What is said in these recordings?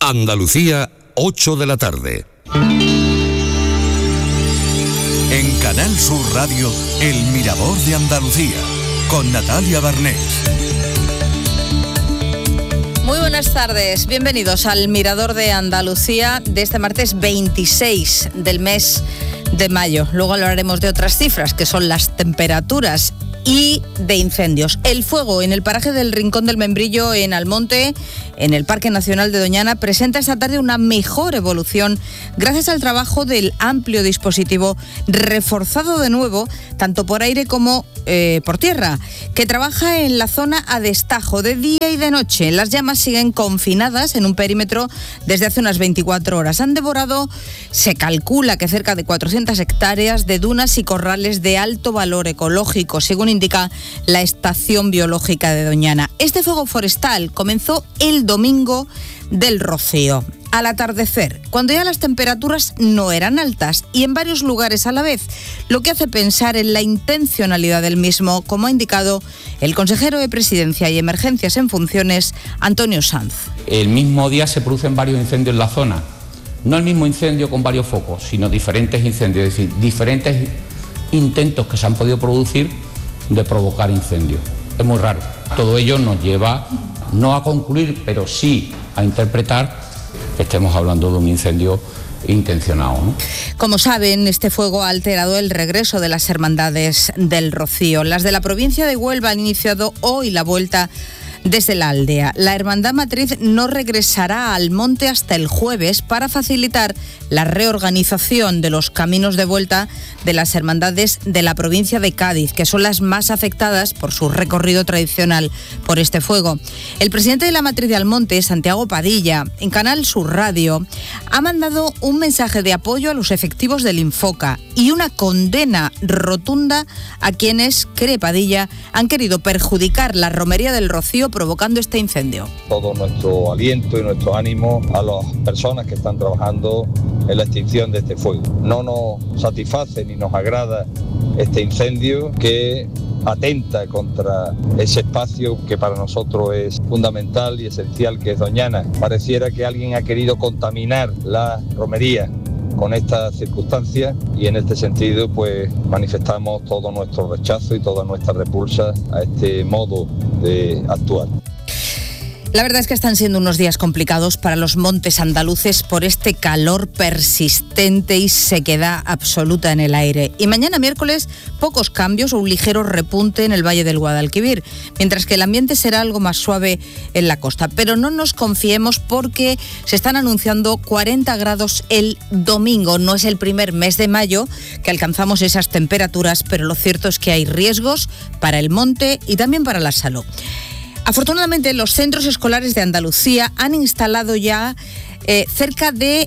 Andalucía, 8 de la tarde. En Canal Sur Radio, El Mirador de Andalucía, con Natalia Barnés. Muy buenas tardes, bienvenidos al Mirador de Andalucía de este martes 26 del mes de mayo. Luego hablaremos de otras cifras, que son las temperaturas y de incendios. El fuego en el paraje del Rincón del Membrillo, en Almonte, en el Parque Nacional de Doñana, presenta esta tarde una mejor evolución gracias al trabajo del amplio dispositivo, reforzado de nuevo, tanto por aire como por tierra, que trabaja en la zona a destajo de día y de noche. Las llamas siguen confinadas en un perímetro desde hace unas 24 horas. Han devorado, se calcula que cerca de 400 hectáreas de dunas y corrales de alto valor ecológico, según indica la Estación Biológica de Doñana. Este fuego forestal comenzó el domingo del Rocío, al atardecer, cuando ya las temperaturas no eran altas y en varios lugares a la vez, lo que hace pensar en la intencionalidad del mismo, como ha indicado el consejero de Presidencia y Emergencias en funciones, Antonio Sanz. El mismo día se producen varios incendios en la zona, no el mismo incendio con varios focos, sino diferentes incendios, es decir, diferentes intentos que se han podido producir de provocar incendios. Es muy raro. Todo ello nos lleva no a concluir, pero sí a interpretar que estemos hablando de un incendio intencionado, ¿no? Como saben, este fuego ha alterado el regreso de las hermandades del Rocío. Las de la provincia de Huelva han iniciado hoy la vuelta desde la aldea. La Hermandad Matriz no regresará al monte hasta el jueves para facilitar la reorganización de los caminos de vuelta de las hermandades de la provincia de Cádiz, que son las más afectadas por su recorrido tradicional por este fuego. El presidente de la Matriz de Almonte, Santiago Padilla, en Canal Sur Radio, ha mandado un mensaje de apoyo a los efectivos del Infoca y una condena rotunda a quienes, cree Padilla, han querido perjudicar la romería del Rocío provocando este incendio. Todo nuestro aliento y nuestro ánimo a las personas que están trabajando en la extinción de este fuego. No nos satisface ni nos agrada este incendio que atenta contra ese espacio que para nosotros es fundamental y esencial, que es Doñana. Pareciera que alguien ha querido contaminar la romería con estas circunstancias y en este sentido pues manifestamos todo nuestro rechazo y toda nuestra repulsa a este modo de actuar. La verdad es que están siendo unos días complicados para los montes andaluces por este calor persistente y sequedad absoluta en el aire. Y mañana miércoles pocos cambios o un ligero repunte en el Valle del Guadalquivir, mientras que el ambiente será algo más suave en la costa. Pero no nos confiemos porque se están anunciando 40 grados el domingo. No es el primer mes de mayo que alcanzamos esas temperaturas, pero lo cierto es que hay riesgos para el monte y también para la salud. Afortunadamente, los centros escolares de Andalucía han instalado ya cerca de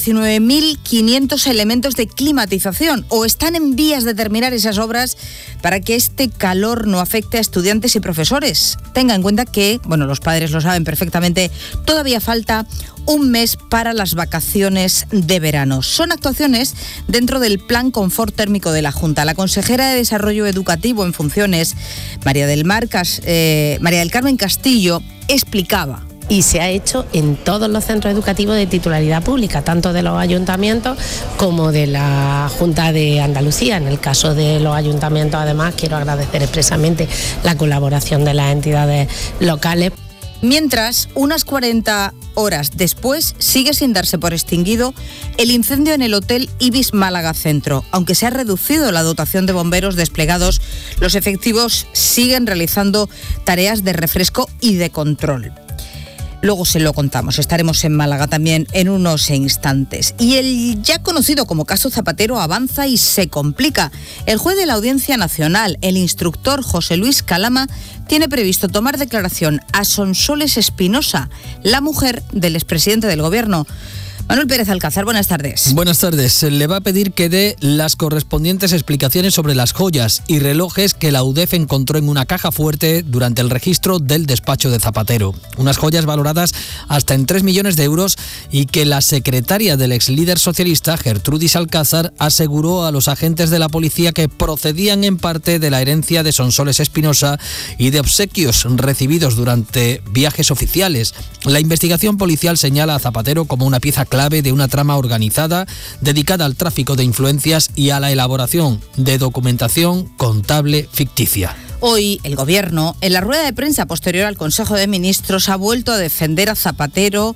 19.500 elementos de climatización o están en vías de terminar esas obras para que este calor no afecte a estudiantes y profesores. Tenga en cuenta que, bueno, los padres lo saben perfectamente, todavía falta un mes para las vacaciones de verano. Son actuaciones dentro del Plan Confort Térmico de la Junta. La consejera de Desarrollo Educativo en funciones, María del Carmen Castillo, explicaba. Y se ha hecho en todos los centros educativos de titularidad pública, tanto de los ayuntamientos como de la Junta de Andalucía. En el caso de los ayuntamientos, además, quiero agradecer expresamente la colaboración de las entidades locales. Mientras, unas 40 horas después, sigue sin darse por extinguido el incendio en el Hotel Ibis Málaga Centro. Aunque se ha reducido la dotación de bomberos desplegados, los efectivos siguen realizando tareas de refresco y de control. Luego se lo contamos, estaremos en Málaga también en unos instantes. Y el ya conocido como caso Zapatero avanza y se complica. El juez de la Audiencia Nacional, el instructor José Luis Calama, tiene previsto tomar declaración a Sonsoles Espinosa, la mujer del expresidente del Gobierno. Manuel Pérez Alcázar, buenas tardes. Buenas tardes. Se le va a pedir que dé las correspondientes explicaciones sobre las joyas y relojes que la UDEF encontró en una caja fuerte durante el registro del despacho de Zapatero. Unas joyas valoradas hasta en 3 millones de euros y que la secretaria del ex líder socialista, Gertrudis Alcázar, aseguró a los agentes de la policía que procedían en parte de la herencia de Sonsoles Espinosa y de obsequios recibidos durante viajes oficiales. La investigación policial señala a Zapatero como una pieza clave de una trama organizada dedicada al tráfico de influencias y a la elaboración de documentación contable ficticia. Hoy el Gobierno, en la rueda de prensa posterior al Consejo de Ministros, ha vuelto a defender a Zapatero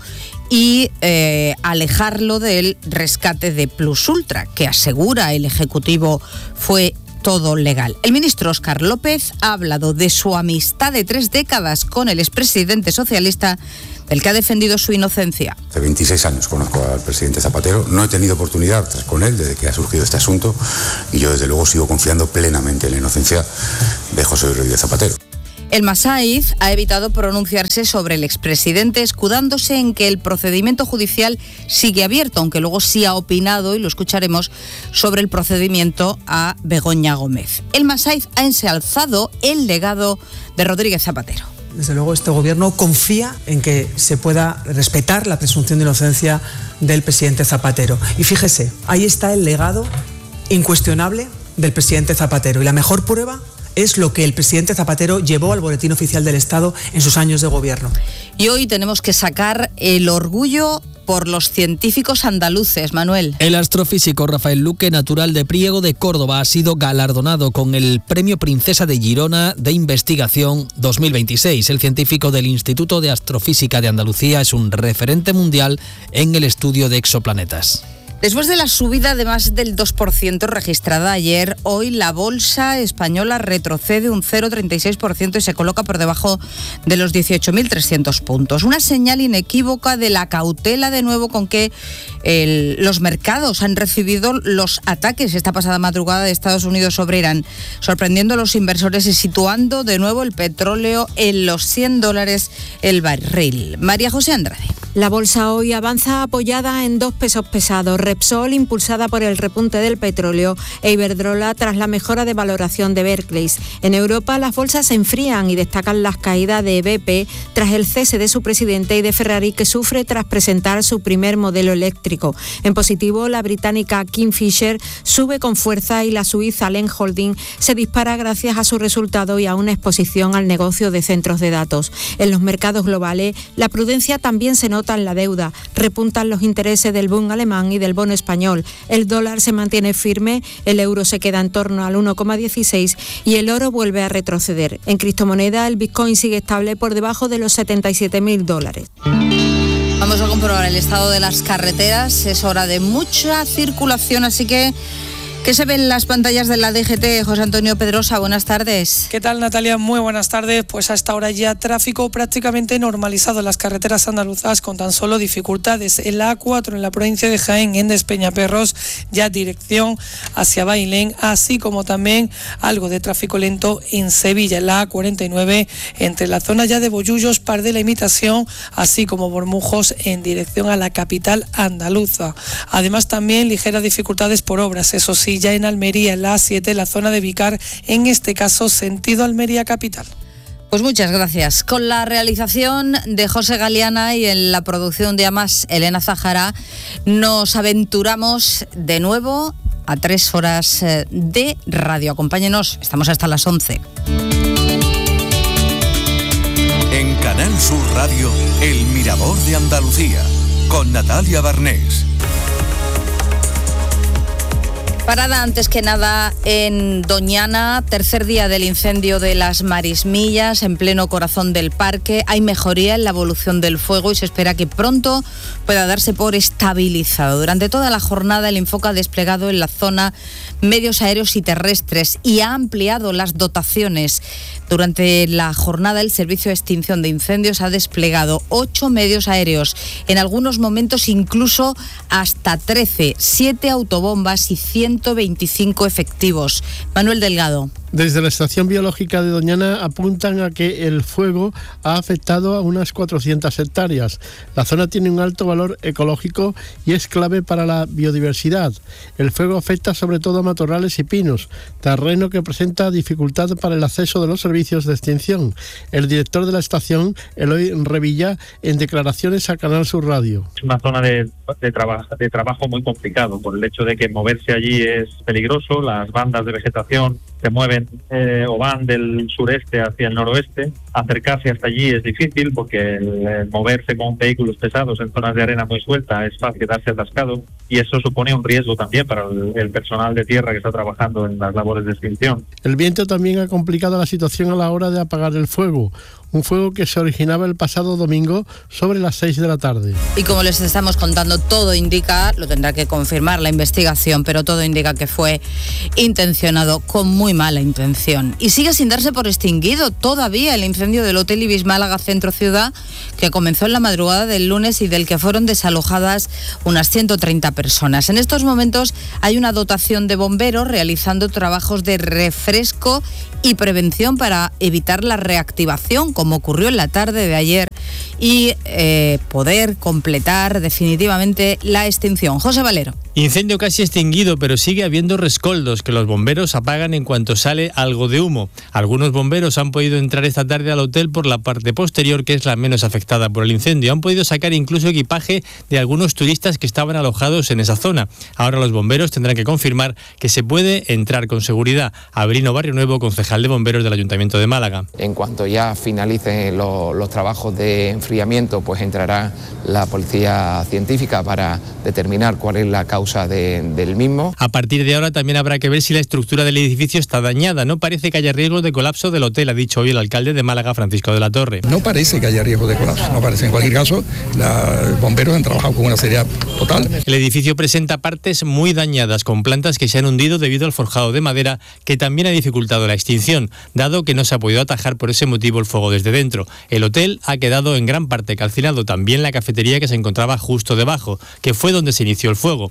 y alejarlo del rescate de Plus Ultra, que asegura el Ejecutivo fue todo legal. El ministro Óscar López ha hablado de su amistad de 3 décadas con el expresidente socialista, del que ha defendido su inocencia. Hace 26 años conozco al presidente Zapatero, no he tenido oportunidad de estar con él desde que ha surgido este asunto y yo desde luego sigo confiando plenamente en la inocencia de José Rodríguez Zapatero. El Masaiz ha evitado pronunciarse sobre el expresidente, escudándose en que el procedimiento judicial sigue abierto, aunque luego sí ha opinado, y lo escucharemos, sobre el procedimiento a Begoña Gómez. El Masaiz ha ensalzado el legado de Rodríguez Zapatero. Desde luego este gobierno confía en que se pueda respetar la presunción de inocencia del presidente Zapatero. Y fíjese, ahí está el legado incuestionable del presidente Zapatero. Y la mejor prueba es lo que el presidente Zapatero llevó al Boletín Oficial del Estado en sus años de gobierno. Y hoy tenemos que sacar el orgullo por los científicos andaluces, Manuel. El astrofísico Rafael Luque, natural de Priego de Córdoba, ha sido galardonado con el Premio Princesa de Girona de Investigación 2026. El científico del Instituto de Astrofísica de Andalucía es un referente mundial en el estudio de exoplanetas. Después de la subida de más del 2% registrada ayer, hoy la bolsa española retrocede un 0,36% y se coloca por debajo de los 18.300 puntos. Una señal inequívoca de la cautela de nuevo con que los mercados han recibido los ataques esta pasada madrugada de Estados Unidos sobre Irán, sorprendiendo a los inversores y situando de nuevo el petróleo en los $100 el barril. María José Andrade. La bolsa hoy avanza apoyada en 2 pesos pesados. Repsol, impulsada por el repunte del petróleo, e Iberdrola tras la mejora de valoración de Barclays. En Europa las bolsas se enfrían y destacan las caídas de BP tras el cese de su presidente y de Ferrari, que sufre tras presentar su primer modelo eléctrico. En positivo, la británica Kingfisher sube con fuerza y la suiza Len Holding se dispara gracias a su resultado y a una exposición al negocio de centros de datos. En los mercados globales, la prudencia también se nota en la deuda. Repuntan los intereses del Bund alemán y del bono español. El dólar se mantiene firme, el euro se queda en torno al 1,16 y el oro vuelve a retroceder. En criptomoneda, el Bitcoin sigue estable por debajo de los $77.000. Vamos a comprobar el estado de las carreteras. Es hora de mucha circulación, así que ¿qué se ve en las pantallas de la DGT? José Antonio Pedrosa, buenas tardes. ¿Qué tal, Natalia? Muy buenas tardes. Pues a esta hora ya tráfico prácticamente normalizado en las carreteras andaluzas, con tan solo dificultades en la A4 en la provincia de Jaén, en Despeñaperros, ya dirección hacia Bailén, así como también algo de tráfico lento en Sevilla, en la A49 entre la zona ya de Bollullos, Par de la Imitación, así como Bormujos en dirección a la capital andaluza. Además también ligeras dificultades por obras, eso sí, ya en Almería, en la A7, la zona de Vicar, en este caso sentido Almería capital. Pues muchas gracias. Con la realización de José Galeana y en la producción de Amas Elena Zahara, nos aventuramos de nuevo a 3 horas de radio. Acompáñenos, estamos hasta las 11. En Canal Sur Radio, El Mirador de Andalucía, con Natalia Barnés. Parada antes que nada en Doñana, tercer día del incendio de las Marismillas, en pleno corazón del parque. Hay mejoría en la evolución del fuego y se espera que pronto pueda darse por estabilizado. Durante toda la jornada el Infoca ha desplegado en la zona medios aéreos y terrestres y ha ampliado las dotaciones. Durante la jornada el Servicio de Extinción de Incendios ha desplegado 8 medios aéreos, en algunos momentos incluso hasta 13, 7 autobombas y 125 efectivos. Manuel Delgado. Desde la estación biológica de Doñana apuntan a que el fuego ha afectado a unas 400 hectáreas. La zona tiene un alto valor ecológico y es clave para la biodiversidad. El fuego afecta sobre todo a matorrales y pinos, terreno que presenta dificultad para el acceso de los servicios de extinción. El director de la estación, Eloy Revilla, en declaraciones a Canal Sur Radio. Es una zona de trabajo muy complicado por el hecho de que moverse allí es peligroso. Las bandas de vegetación se mueven o van del sureste hacia el noroeste. Acercarse hasta allí es difícil porque el moverse con vehículos pesados en zonas de arena muy suelta es fácil quedarse atascado, y eso supone un riesgo también para el personal de tierra que está trabajando en las labores de extinción. El viento también ha complicado la situación a la hora de apagar el fuego. Un fuego que se originaba el pasado domingo sobre las 6 de la tarde. Y como les estamos contando, todo indica, lo tendrá que confirmar la investigación, pero todo indica que fue intencionado con muy mala intención. Y sigue sin darse por extinguido todavía el incendio del Hotel Ibis Málaga Centro Ciudad, que comenzó en la madrugada del lunes y del que fueron desalojadas unas 130 personas. En estos momentos hay una dotación de bomberos realizando trabajos de refresco y prevención para evitar la reactivación, como ocurrió en la tarde de ayer, y poder completar definitivamente la extinción. José Valero. Incendio casi extinguido, pero sigue habiendo rescoldos que los bomberos apagan en cuanto sale algo de humo. Algunos bomberos han podido entrar esta tarde al hotel por la parte posterior, que es la menos afectada por el incendio. Han podido sacar incluso equipaje de algunos turistas que estaban alojados en esa zona. Ahora los bomberos tendrán que confirmar que se puede entrar con seguridad. Abrino Barrio Nuevo, concejal de bomberos del Ayuntamiento de Málaga. En cuanto ya finalicen los trabajos de enfriamiento, pues entrará la policía científica para determinar cuál es la causa del mismo. A partir de ahora también habrá que ver si la estructura del edificio está dañada. No parece que haya riesgo de colapso del hotel, ha dicho hoy el alcalde de Málaga, Francisco de la Torre. No parece que haya riesgo de colapso, no parece. En cualquier caso, los bomberos han trabajado con una seriedad total. El edificio presenta partes muy dañadas, con plantas que se han hundido debido al forjado de madera, que también ha dificultado la extinción, dado que no se ha podido atajar por ese motivo el fuego desde dentro. El hotel ha quedado en gran parte calcinado, también la cafetería que se encontraba justo debajo, que fue donde se inició el fuego.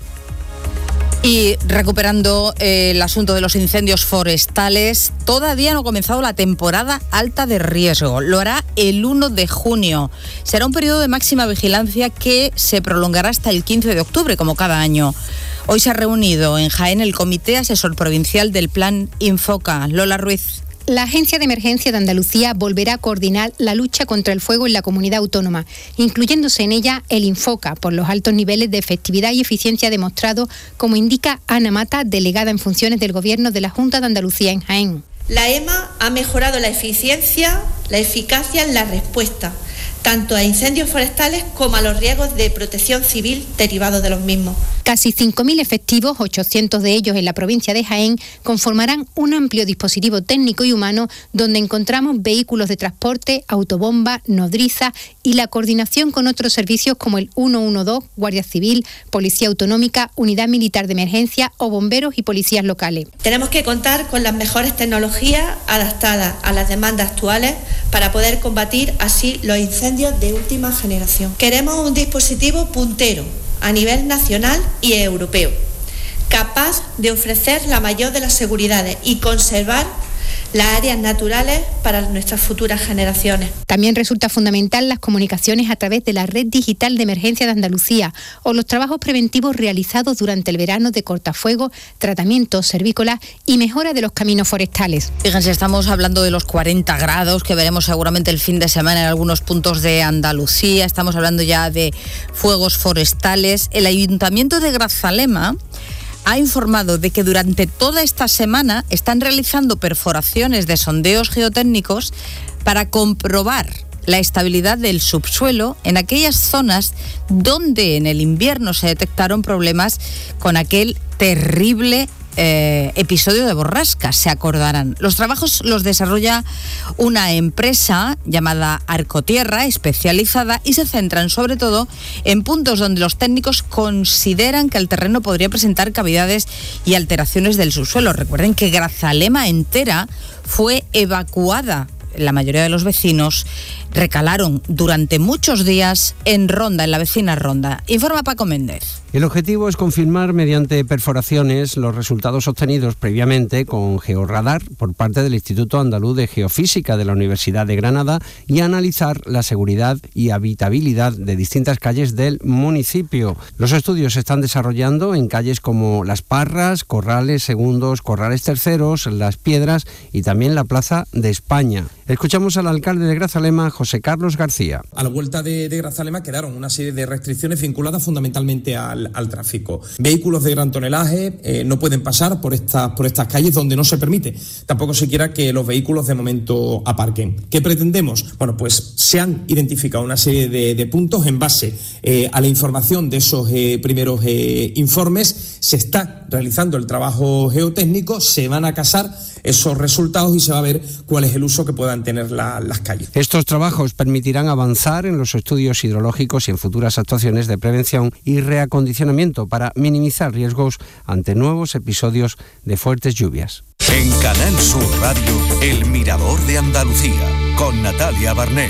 Y recuperando el asunto de los incendios forestales, todavía no ha comenzado la temporada alta de riesgo. Lo hará el 1 de junio. Será un periodo de máxima vigilancia que se prolongará hasta el 15 de octubre, como cada año. Hoy se ha reunido en Jaén el Comité Asesor Provincial del Plan Infoca. Lola Ruiz. La Agencia de Emergencia de Andalucía volverá a coordinar la lucha contra el fuego en la comunidad autónoma, incluyéndose en ella el Infoca, por los altos niveles de efectividad y eficiencia demostrados, como indica Ana Mata, delegada en funciones del Gobierno de la Junta de Andalucía en Jaén. La EMA ha mejorado la eficiencia, la eficacia en la respuesta, tanto a incendios forestales como a los riesgos de protección civil derivados de los mismos. Casi 5.000 efectivos, 800 de ellos en la provincia de Jaén, conformarán un amplio dispositivo técnico y humano donde encontramos vehículos de transporte, autobomba, nodriza y la coordinación con otros servicios como el 112, Guardia Civil, Policía Autonómica, Unidad Militar de Emergencia o bomberos y policías locales. Tenemos que contar con las mejores tecnologías adaptadas a las demandas actuales para poder combatir así los incendios de última generación. Queremos un dispositivo puntero a nivel nacional y europeo, capaz de ofrecer la mayor de las seguridades y conservar las áreas naturales para nuestras futuras generaciones. También resulta fundamental las comunicaciones a través de la Red Digital de Emergencia de Andalucía o los trabajos preventivos realizados durante el verano de cortafuegos, tratamientos servícolas y mejora de los caminos forestales. Fíjense, estamos hablando de los 40 grados que veremos seguramente el fin de semana en algunos puntos de Andalucía. Estamos hablando ya de fuegos forestales. El Ayuntamiento de Grazalema ha informado de que durante toda esta semana están realizando perforaciones de sondeos geotécnicos para comprobar la estabilidad del subsuelo en aquellas zonas donde en el invierno se detectaron problemas con aquel terrible episodio de borrascas, se acordarán. Los trabajos los desarrolla una empresa llamada Arcotierra, especializada, y se centran sobre todo en puntos donde los técnicos consideran que el terreno podría presentar cavidades y alteraciones del subsuelo. Recuerden que Grazalema entera fue evacuada la mayoría de los vecinos recalaron durante muchos días en Ronda, en la vecina Ronda. Informa Paco Méndez. El objetivo es confirmar mediante perforaciones los resultados obtenidos previamente con georradar por parte del Instituto Andaluz de Geofísica de la Universidad de Granada y analizar la seguridad y habitabilidad de distintas calles del municipio. Los estudios se están desarrollando en calles como Las Parras, Corrales Segundos, Corrales Terceros, Las Piedras y también la Plaza de España. Escuchamos al alcalde de Grazalema, José Carlos García. A la vuelta de Grazalema quedaron una serie de restricciones vinculadas fundamentalmente al tráfico. Vehículos de gran tonelaje no pueden pasar por estas calles donde no se permite. Tampoco se quiera que los vehículos de momento aparquen. ¿Qué pretendemos? Bueno, pues se han identificado una serie de puntos en base a la información de esos primeros informes. Se está realizando el trabajo geotécnico, se van a casar esos resultados y se va a ver cuál es el uso que puedan tener las calles. Estos trabajos permitirán avanzar en los estudios hidrológicos y en futuras actuaciones de prevención y reacondicionamiento para minimizar riesgos ante nuevos episodios de fuertes lluvias. En Canal Sur Radio, El Mirador de Andalucía, con Natalia Barnés.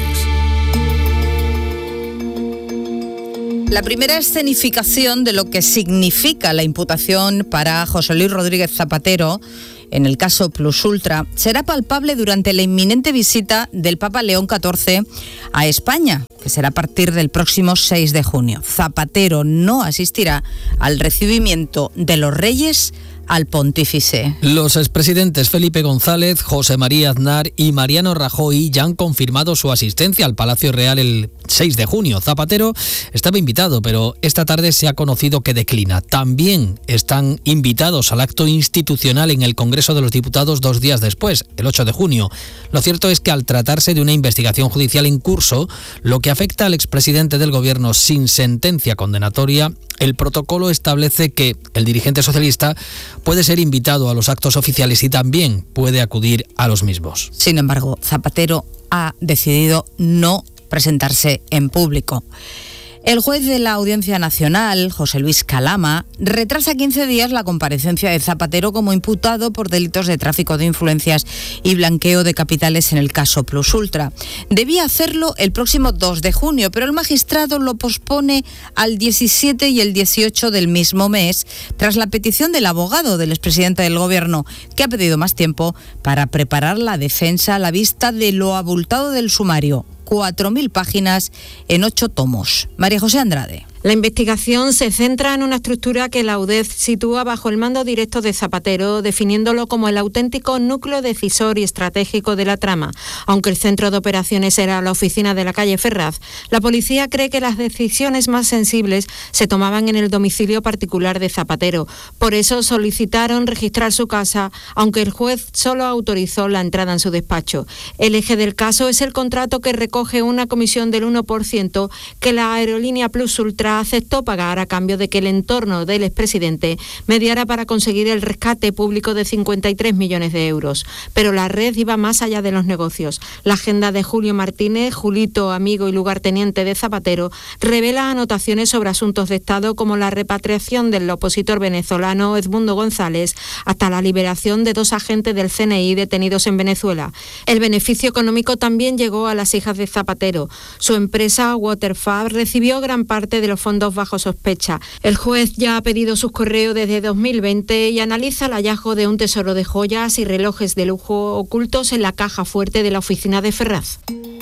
La primera escenificación de lo que significa la imputación para José Luis Rodríguez Zapatero en el caso Plus Ultra será palpable durante la inminente visita del Papa León XIV a España, que será a partir del próximo 6 de junio. Zapatero no asistirá al recibimiento de los reyes al pontífice. Los expresidentes Felipe González, José María Aznar y Mariano Rajoy ya han confirmado su asistencia al Palacio Real el 6 de junio. Zapatero estaba invitado, pero esta tarde se ha conocido que declina. También están invitados al acto institucional en el Congreso de los Diputados 2 días después, el 8 de junio. Lo cierto es que al tratarse de una investigación judicial en curso, lo que afecta al expresidente del Gobierno sin sentencia condenatoria, el protocolo establece que el dirigente socialista puede ser invitado a los actos oficiales y también puede acudir a los mismos. Sin embargo, Zapatero ha decidido no presentarse en público. El juez de la Audiencia Nacional, José Luis Calama, retrasa 15 días la comparecencia de Zapatero como imputado por delitos de tráfico de influencias y blanqueo de capitales en el caso Plus Ultra. Debía hacerlo el próximo 2 de junio, pero el magistrado lo pospone al 17 y el 18 del mismo mes, tras la petición del abogado del expresidente del Gobierno, que ha pedido más tiempo para preparar la defensa a la vista de lo abultado del sumario. 4.000 páginas en 8 tomos. María José Andrade. La investigación se centra en una estructura que la UDEF sitúa bajo el mando directo de Zapatero, definiéndolo como el auténtico núcleo decisor y estratégico de la trama. Aunque el centro de operaciones era la oficina de la calle Ferraz, la policía cree que las decisiones más sensibles se tomaban en el domicilio particular de Zapatero. Por eso solicitaron registrar su casa, aunque el juez solo autorizó la entrada en su despacho. El eje del caso es el contrato que recoge una comisión del 1% que la aerolínea Plus Ultra aceptó pagar a cambio de que el entorno del expresidente mediara para conseguir el rescate público de 53 millones de euros. Pero la red iba más allá de los negocios. La agenda de Julio Martínez, Julito, amigo y lugarteniente de Zapatero, revela anotaciones sobre asuntos de Estado como la repatriación del opositor venezolano Edmundo González hasta la liberación de 2 agentes del CNI detenidos en Venezuela. El beneficio económico también llegó a las hijas de Zapatero. Su empresa Waterfab recibió gran parte de los fondos bajo sospecha. El juez ya ha pedido sus correos desde 2020 y analiza el hallazgo de un tesoro de joyas y relojes de lujo ocultos en la caja fuerte de la oficina de Ferraz.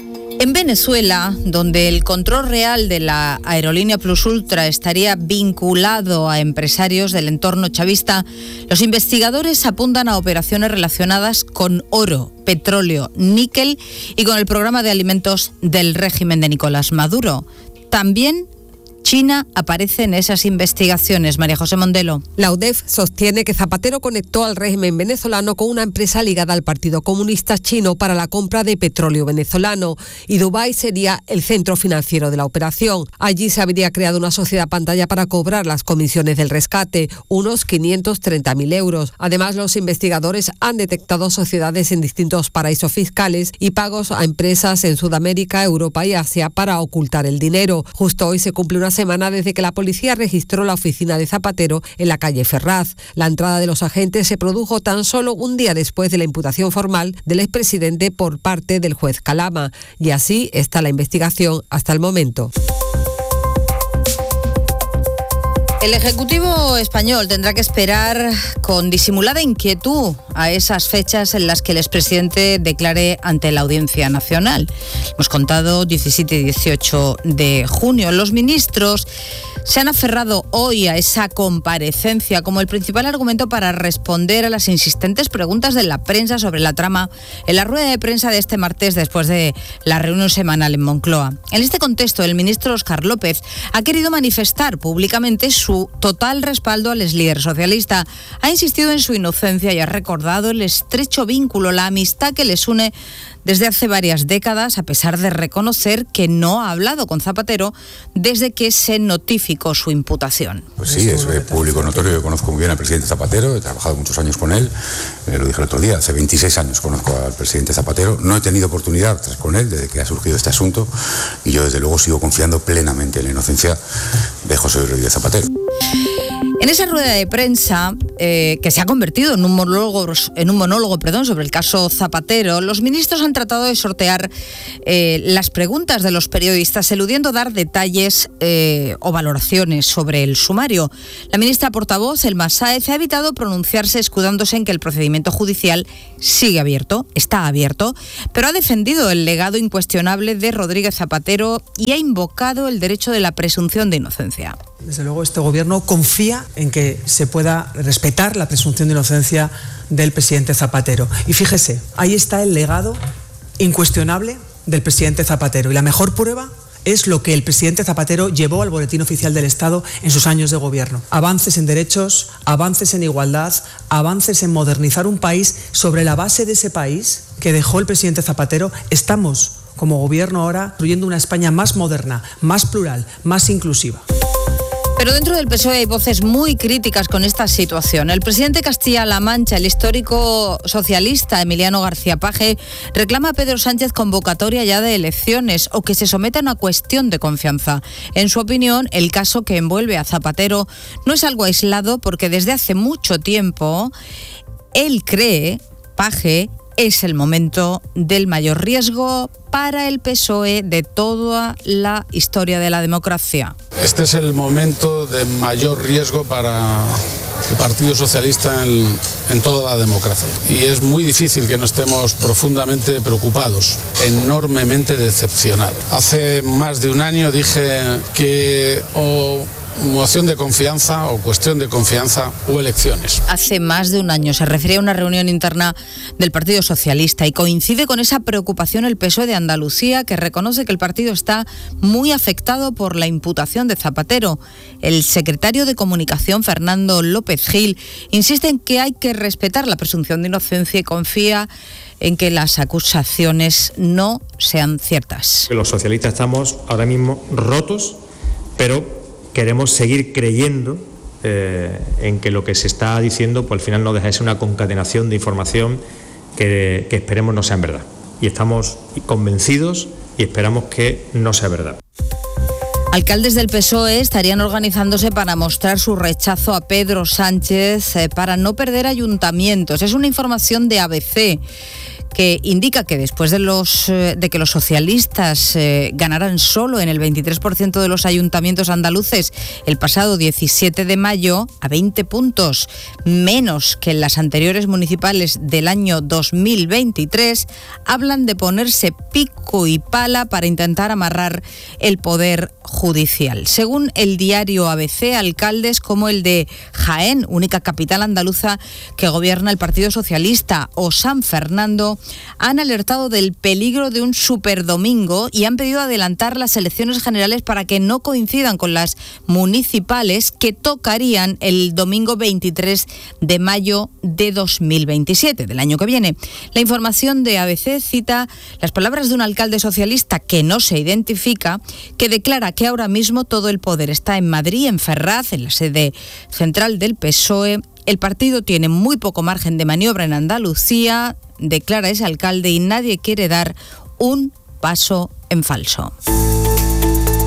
En Venezuela, donde el control real de la aerolínea Plus Ultra estaría vinculado a empresarios del entorno chavista, los investigadores apuntan a operaciones relacionadas con oro, petróleo, níquel y con el programa de alimentos del régimen de Nicolás Maduro. También China aparece en esas investigaciones. María José Mondelo. La UDEF sostiene que Zapatero conectó al régimen venezolano con una empresa ligada al Partido Comunista Chino para la compra de petróleo venezolano y Dubái sería el centro financiero de la operación. Allí se habría creado una sociedad pantalla para cobrar las comisiones del rescate, unos 530.000 euros. Además, los investigadores han detectado sociedades en distintos paraísos fiscales y pagos a empresas en Sudamérica, Europa y Asia para ocultar el dinero. Justo hoy se cumple una semana desde que la policía registró la oficina de Zapatero en la calle Ferraz. La entrada de los agentes se produjo tan solo un día después de la imputación formal del expresidente por parte del juez Calama. Y así está la investigación hasta el momento. El Ejecutivo español tendrá que esperar con disimulada inquietud a esas fechas en las que el expresidente declare ante la Audiencia Nacional. Hemos contado 17 y 18 de junio. Los ministros se han aferrado hoy a esa comparecencia como el principal argumento para responder a las insistentes preguntas de la prensa sobre la trama en la rueda de prensa de este martes después de la reunión semanal en Moncloa. En este contexto, el ministro Óscar López ha querido manifestar públicamente su total respaldo al exlíder socialista. Ha insistido en su inocencia y ha recordado el estrecho vínculo, la amistad que les une desde hace varias décadas, a pesar de reconocer que no ha hablado con Zapatero desde que se notificó su imputación. Pues sí, es público notorio. Yo conozco muy bien al presidente Zapatero, he trabajado muchos años con él, lo dije el otro día, hace 26 años conozco al presidente Zapatero. No he tenido oportunidad de estar con él desde que ha surgido este asunto y yo desde luego sigo confiando plenamente en la inocencia de José Rodríguez Zapatero. En esa rueda de prensa, que se ha convertido en un monólogo sobre el caso Zapatero, los ministros han tratado de sortear las preguntas de los periodistas, eludiendo dar detalles o valoraciones sobre el sumario. La ministra portavoz, Elma Sáez, ha evitado pronunciarse escudándose en que el procedimiento judicial sigue abierto, está abierto, pero ha defendido el legado incuestionable de Rodríguez Zapatero y ha invocado el derecho de la presunción de inocencia. Desde luego, este gobierno confía en que se pueda respetar la presunción de inocencia del presidente Zapatero. Y fíjese, ahí está el legado incuestionable del presidente Zapatero. Y la mejor prueba es lo que el presidente Zapatero llevó al Boletín Oficial del Estado en sus años de gobierno. Avances en derechos, avances en igualdad, avances en modernizar un país. Sobre la base de ese país que dejó el presidente Zapatero, estamos como gobierno ahora construyendo una España más moderna, más plural, más inclusiva. Pero dentro del PSOE hay voces muy críticas con esta situación. El presidente de Castilla-La Mancha, el histórico socialista Emiliano García Paje, reclama a Pedro Sánchez convocatoria ya de elecciones o que se someta a una cuestión de confianza. En su opinión, el caso que envuelve a Zapatero no es algo aislado porque desde hace mucho tiempo él cree, Paje, es el momento del mayor riesgo para el PSOE de toda la historia de la democracia. Este es el momento de mayor riesgo para el Partido Socialista en toda la democracia. Y es muy difícil que no estemos profundamente preocupados, enormemente decepcionados. Hace más de un año dije que moción de confianza o cuestión de confianza o elecciones. Hace más de un año se refería a una reunión interna del Partido Socialista y coincide con esa preocupación el PSOE de Andalucía, que reconoce que el partido está muy afectado por la imputación de Zapatero. El secretario de Comunicación, Fernando López Gil, insiste en que hay que respetar la presunción de inocencia y confía en que las acusaciones no sean ciertas. Los socialistas estamos ahora mismo rotos, pero queremos seguir creyendo en que lo que se está diciendo pues al final no deja de ser una concatenación de información que esperemos no sea en verdad. Y estamos convencidos y esperamos que no sea verdad. Alcaldes del PSOE estarían organizándose para mostrar su rechazo a Pedro Sánchez para no perder ayuntamientos. Es una información de ABC que indica que después de que los socialistas ganaran solo en el 23% de los ayuntamientos andaluces el pasado 17 de mayo, a 20 puntos menos que en las anteriores municipales del año 2023, hablan de ponerse pico y pala para intentar amarrar el poder judicial. Según el diario ABC, alcaldes como el de Jaén, única capital andaluza que gobierna el Partido Socialista, o San Fernando, han alertado del peligro de un superdomingo y han pedido adelantar las elecciones generales para que no coincidan con las municipales que tocarían el domingo 23 de mayo de 2027, del año que viene. La información de ABC cita las palabras de un alcalde socialista que no se identifica, que declara que ahora mismo todo el poder está en Madrid, en Ferraz, en la sede central del PSOE. El partido tiene muy poco margen de maniobra en Andalucía, declara ese alcalde, y nadie quiere dar un paso en falso.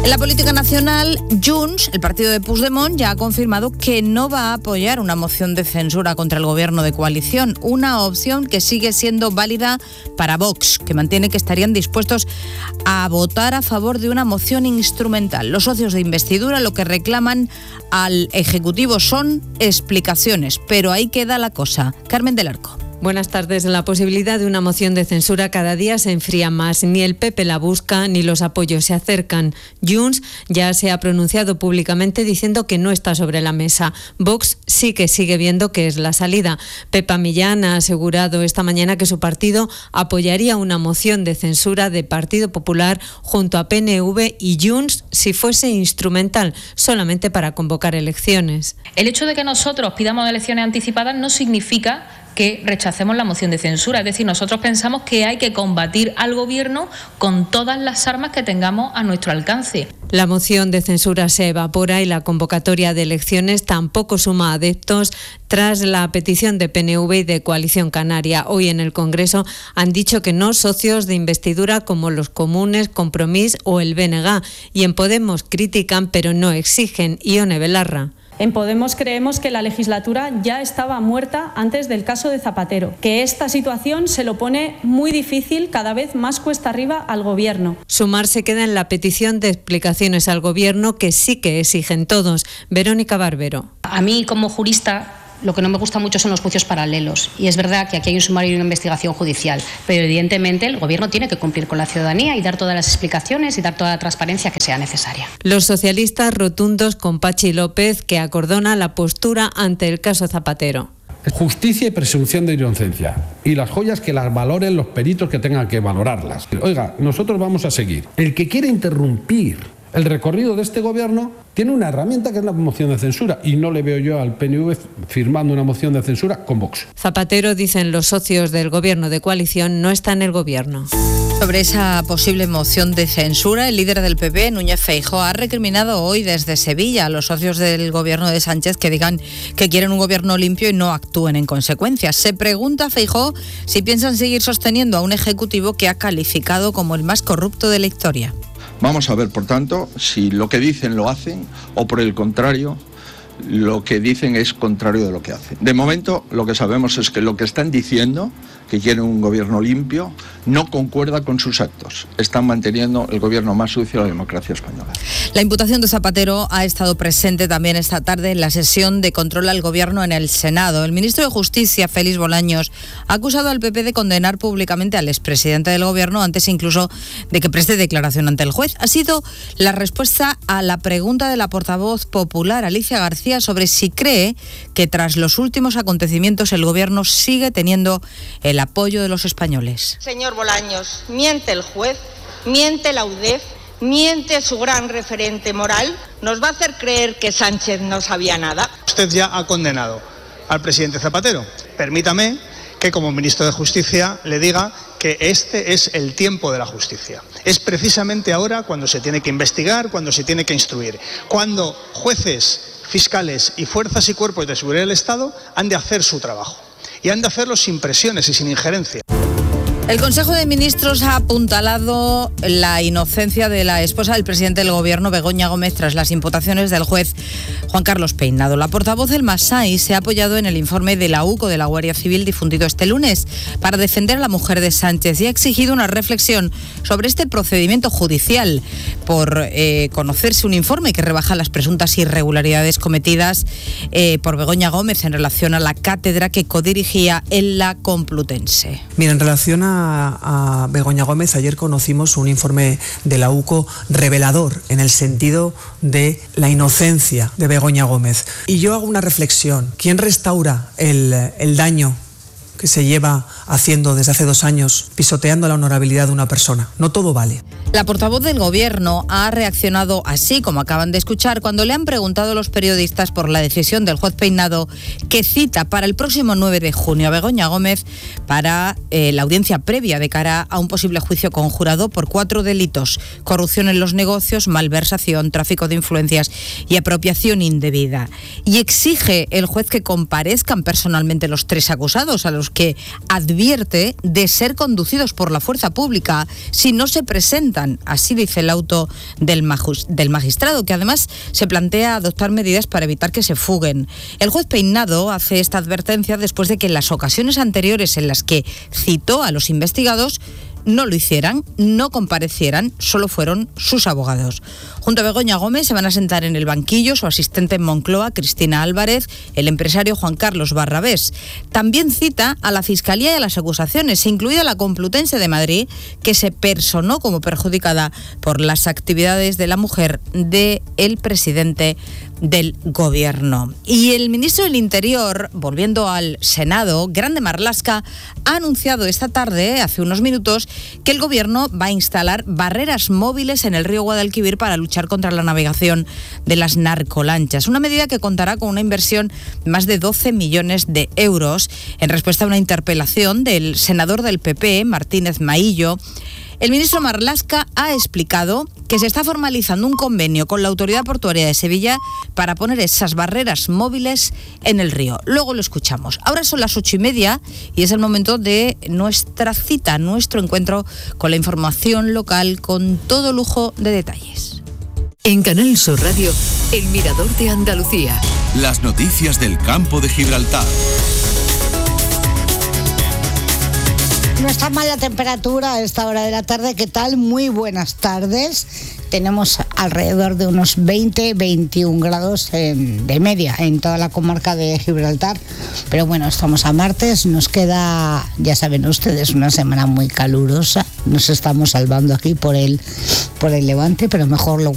En la política nacional, Junts, el partido de Puigdemont, ya ha confirmado que no va a apoyar una moción de censura contra el gobierno de coalición, una opción que sigue siendo válida para Vox, que mantiene que estarían dispuestos a votar a favor de una moción instrumental. Los socios de investidura lo que reclaman al Ejecutivo son explicaciones, pero ahí queda la cosa. Carmen del Arco. Buenas tardes. La posibilidad de una moción de censura cada día se enfría más. Ni el PP la busca ni los apoyos se acercan. Junts ya se ha pronunciado públicamente diciendo que no está sobre la mesa. Vox sí que sigue viendo que es la salida. Pepa Millán ha asegurado esta mañana que su partido apoyaría una moción de censura de Partido Popular junto a PNV y Junts si fuese instrumental, solamente para convocar elecciones. El hecho de que nosotros pidamos elecciones anticipadas no significa que rechacemos la moción de censura. Es decir, nosotros pensamos que hay que combatir al gobierno con todas las armas que tengamos a nuestro alcance. La moción de censura se evapora y la convocatoria de elecciones tampoco suma adeptos tras la petición de PNV y de Coalición Canaria. Hoy en el Congreso han dicho que no socios de investidura como los Comunes, Compromís o el BNG. Y en Podemos critican pero no exigen. Ione Belarra. En Podemos creemos que la legislatura ya estaba muerta antes del caso de Zapatero, que esta situación se lo pone muy difícil, cada vez más cuesta arriba al Gobierno. Sumar se queda en la petición de explicaciones al Gobierno que sí que exigen todos. Verónica Barbero. A mí, como jurista, lo que no me gusta mucho son los juicios paralelos. Y es verdad que aquí hay un sumario y una investigación judicial, pero evidentemente el Gobierno tiene que cumplir con la ciudadanía y dar todas las explicaciones y dar toda la transparencia que sea necesaria. Los socialistas rotundos con Pachi López, que acordona la postura ante el caso Zapatero. Justicia y presunción de inocencia. Y las joyas que las valoren los peritos que tengan que valorarlas. Oiga, nosotros vamos a seguir. El que quiere interrumpir el recorrido de este gobierno tiene una herramienta que es la moción de censura y no le veo yo al PNV firmando una moción de censura con Vox. Zapatero, dicen los socios del gobierno de coalición, no está en el gobierno. Sobre esa posible moción de censura, el líder del PP, Núñez Feijóo, ha recriminado hoy desde Sevilla a los socios del gobierno de Sánchez que digan que quieren un gobierno limpio y no actúen en consecuencia. Se pregunta Feijóo si piensan seguir sosteniendo a un ejecutivo que ha calificado como el más corrupto de la historia. Vamos a ver, por tanto, si lo que dicen lo hacen o, por el contrario, lo que dicen es contrario de lo que hacen. De momento, lo que sabemos es que lo que están diciendo, que quieren un gobierno limpio, no concuerda con sus actos. Están manteniendo el gobierno más sucio de la democracia española. La imputación de Zapatero ha estado presente también esta tarde en la sesión de control al gobierno en el Senado. El ministro de Justicia, Félix Bolaños, ha acusado al PP de condenar públicamente al expresidente del gobierno antes incluso de que preste declaración ante el juez. Ha sido la respuesta a la pregunta de la portavoz popular, Alicia García, sobre si cree que tras los últimos acontecimientos el gobierno sigue teniendo el apoyo de los españoles. Señor Bolaños, miente el juez, miente la UDEF, miente su gran referente moral. ¿Nos va a hacer creer que Sánchez no sabía nada? Usted ya ha condenado al presidente Zapatero. Permítame que como ministro de Justicia le diga que este es el tiempo de la justicia. Es precisamente ahora cuando se tiene que investigar, cuando se tiene que instruir, cuando jueces, fiscales y fuerzas y cuerpos de seguridad del Estado han de hacer su trabajo. Y han de hacerlo sin presiones y sin injerencia. El Consejo de Ministros ha apuntalado la inocencia de la esposa del presidente del Gobierno, Begoña Gómez, tras las imputaciones del juez Juan Carlos Peinado. La portavoz del Masai se ha apoyado en el informe de la UCO de la Guardia Civil difundido este lunes para defender a la mujer de Sánchez y ha exigido una reflexión sobre este procedimiento judicial por conocerse un informe que rebaja las presuntas irregularidades cometidas por Begoña Gómez en relación a la cátedra que codirigía en la Complutense. Mira, en relación a Begoña Gómez, ayer conocimos un informe de la UCO revelador en el sentido de la inocencia de Begoña Gómez. Y yo hago una reflexión. ¿Quién restaura el daño que se lleva haciendo desde hace 2 años, pisoteando la honorabilidad de una persona? No todo vale. La portavoz del Gobierno ha reaccionado así, como acaban de escuchar, cuando le han preguntado a los periodistas por la decisión del juez Peinado que cita para el próximo 9 de junio a Begoña Gómez para la audiencia previa de cara a un posible juicio conjurado por 4 delitos: corrupción en los negocios, malversación, tráfico de influencias y apropiación indebida. Y exige el juez que comparezcan personalmente los 3 acusados, a los los que advierte de ser conducidos por la fuerza pública si no se presentan. Así dice el auto del magistrado, que además se plantea adoptar medidas para evitar que se fuguen. El juez Peinado hace esta advertencia después de que en las ocasiones anteriores en las que citó a los investigados no lo hicieran, no comparecieran, solo fueron sus abogados. Junto a Begoña Gómez se van a sentar en el banquillo su asistente en Moncloa, Cristina Álvarez, el empresario Juan Carlos Barrabés. También cita a la Fiscalía y a las acusaciones, incluida la Complutense de Madrid, que se personó como perjudicada por las actividades de la mujer del presidente del Gobierno. Y el ministro del Interior, volviendo al Senado, Grande Marlaska, ha anunciado esta tarde, hace unos minutos, que el Gobierno va a instalar barreras móviles en el río Guadalquivir para luchar contra la navegación de las narcolanchas. Una medida que contará con una inversión de más de 12 millones de euros. En respuesta a una interpelación del senador del PP, Martínez Maillo, el ministro Marlaska ha explicado que se está formalizando un convenio con la Autoridad Portuaria de Sevilla para poner esas barreras móviles en el río. Luego lo escuchamos. Ahora son las 8:30 y es el momento de nuestra cita, nuestro encuentro con la información local con todo lujo de detalles. En Canal Sur Radio, El Mirador de Andalucía. Las noticias del campo de Gibraltar. No está mal la temperatura a esta hora de la tarde. ¿Qué tal? Muy buenas tardes. Tenemos alrededor de unos 20-21 grados de media en toda la comarca de Gibraltar. Pero bueno, estamos a martes. Nos queda, ya saben ustedes, una semana muy calurosa. Nos estamos salvando aquí por el levante, pero mejor lo